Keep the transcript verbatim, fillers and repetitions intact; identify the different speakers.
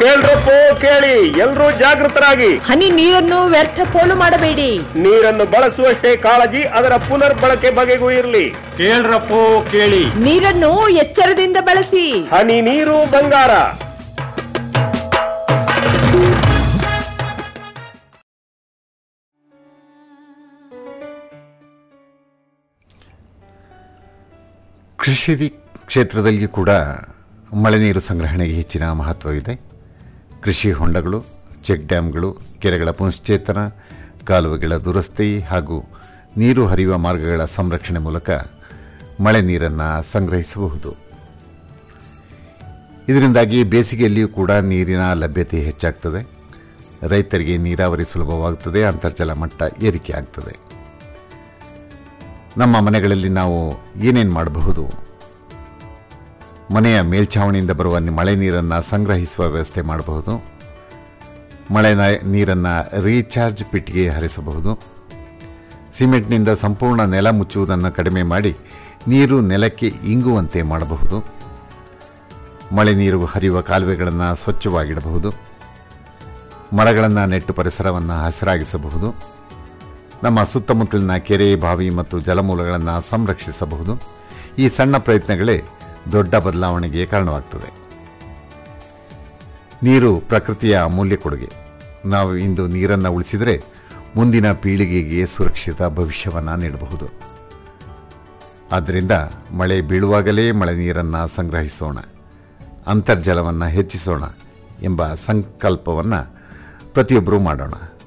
Speaker 1: ಕೇಳ್ರಪ್ಪೋ ಕೇಳಿ, ಎಲ್ರೂ ಜಾಗೃತರಾಗಿ.
Speaker 2: ಹನಿ ನೀರನ್ನು ವ್ಯರ್ಥ ಪೋಲು ಮಾಡಬೇಡಿ.
Speaker 1: ನೀರನ್ನು ಬಳಸುವಷ್ಟೇ ಕಾಳಜಿ ಅದರ ಪುನರ್ ಬಳಕೆ ಬಗೆಗೂ ಇರಲಿ.
Speaker 3: ಕೇಳ್ರಪ್ಪೋ ಕೇಳಿ,
Speaker 2: ನೀರನ್ನು ಎಚ್ಚರದಿಂದ ಬಳಸಿ.
Speaker 1: ಹನಿ ನೀರು ಬಂಗಾರ.
Speaker 4: ಕೃಷಿ ಕ್ಷೇತ್ರದಲ್ಲಿ ಕೂಡ ಮಳೆ ನೀರು ಸಂಗ್ರಹಣೆಗೆ ಹೆಚ್ಚಿನ ಮಹತ್ವವಿದೆ. ಕೃಷಿ ಹೊಂಡಗಳು, ಚೆಕ್ ಡ್ಯಾಮ್ಗಳು, ಕೆರೆಗಳ ಪುನಶ್ಚೇತನ, ಕಾಲುವೆಗಳ ದುರಸ್ತಿ ಹಾಗೂ ನೀರು ಹರಿಯುವ ಮಾರ್ಗಗಳ ಸಂರಕ್ಷಣೆ ಮೂಲಕ ಮಳೆ ನೀರನ್ನು ಸಂಗ್ರಹಿಸಬಹುದು. ಇದರಿಂದಾಗಿ ಬೇಸಿಗೆಯಲ್ಲಿಯೂ ಕೂಡ ನೀರಿನ ಲಭ್ಯತೆ ಹೆಚ್ಚಾಗ್ತದೆ. ರೈತರಿಗೆ ನೀರಾವರಿ ಸುಲಭವಾಗುತ್ತದೆ, ಅಂತರ್ಜಲ ಮಟ್ಟ ಏರಿಕೆ ಆಗ್ತದೆ. ನಮ್ಮ ಮನೆಗಳಲ್ಲಿ ನಾವು ಏನೇನು ಮಾಡಬಹುದು? ಮನೆಯ ಮೇಲ್ಛಾವಣಿಯಿಂದ ಬರುವ ಮಳೆ ನೀರನ್ನು ಸಂಗ್ರಹಿಸುವ ವ್ಯವಸ್ಥೆ ಮಾಡಬಹುದು. ಮಳೆ ನೀರನ್ನು ರೀಚಾರ್ಜ್ ಪಿಟ್ಗೆ ಹರಿಸಬಹುದು. ಸಿಮೆಂಟ್ನಿಂದ ಸಂಪೂರ್ಣ ನೆಲ ಮುಚ್ಚುವುದನ್ನು ಕಡಿಮೆ ಮಾಡಿ ನೀರು ನೆಲಕ್ಕೆ ಇಂಗುವಂತೆ ಮಾಡಬಹುದು. ಮಳೆ ನೀರು ಹರಿಯುವ ಕಾಲುವೆಗಳನ್ನು ಸ್ವಚ್ಛವಾಗಿಡಬಹುದು. ಮರಗಳನ್ನು ನೆಟ್ಟು ಪರಿಸರವನ್ನು ಹಸಿರಾಗಿಸಬಹುದು. ನಮ್ಮ ಸುತ್ತಮುತ್ತಲಿನ ಕೆರೆ, ಬಾವಿ ಮತ್ತು ಜಲಮೂಲಗಳನ್ನು ಸಂರಕ್ಷಿಸಬಹುದು. ಈ ಸಣ್ಣ ಪ್ರಯತ್ನಗಳೇ ದೊಡ್ಡ ಬದಲಾವಣೆಗೆ ಕಾರಣವಾಗ್ತದೆ. ನೀರು ಪ್ರಕೃತಿಯ ಅಮೂಲ್ಯ ಕೊಡುಗೆ. ನಾವು ಇಂದು ನೀರನ್ನು ಉಳಿಸಿದರೆ ಮುಂದಿನ ಪೀಳಿಗೆಗೆ ಸುರಕ್ಷಿತ ಭವಿಷ್ಯವನ್ನು ನೀಡಬಹುದು. ಆದ್ದರಿಂದ ಮಳೆ ಬೀಳುವಾಗಲೇ ಮಳೆ ನೀರನ್ನು ಸಂಗ್ರಹಿಸೋಣ, ಅಂತರ್ಜಲವನ್ನು ಹೆಚ್ಚಿಸೋಣ ಎಂಬ ಸಂಕಲ್ಪವನ್ನು ಪ್ರತಿಯೊಬ್ಬರೂ ಮಾಡೋಣ.